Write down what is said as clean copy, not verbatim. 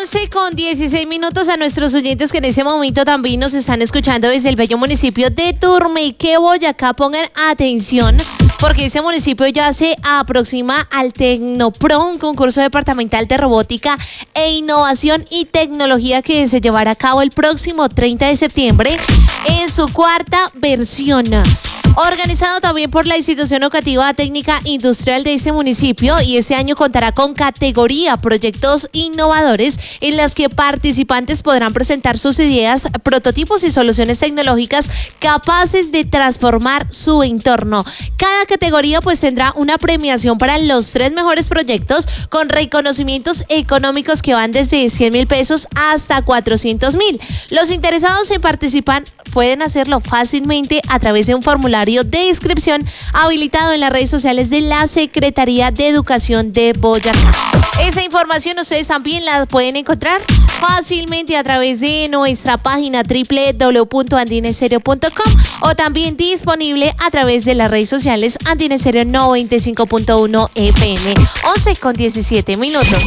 11:16 a nuestros oyentes que en ese momento también nos están escuchando desde el bello municipio de Turmeque, Boyacá. Pongan atención porque ese municipio ya se aproxima al Tecnopro, un concurso departamental de robótica e innovación y tecnología que se llevará a cabo el próximo 30 de septiembre en su cuarta versión. Organizado también por la institución educativa técnica industrial de ese municipio, y este año contará con categoría proyectos innovadores en las que participantes podrán presentar sus ideas, prototipos y soluciones tecnológicas capaces de transformar su entorno. Cada categoría pues tendrá una premiación para los 3 mejores proyectos con reconocimientos económicos que van desde 100,000 pesos hasta 400,000. Los interesados en participar pueden hacerlo fácilmente a través de un formulario de inscripción habilitado en las redes sociales de la Secretaría de Educación de Boyacá. Esa información ustedes también la pueden encontrar fácilmente a través de nuestra página www.andinestereo.com o también disponible a través de las redes sociales Andina Estéreo 95.1 FM. 11:17.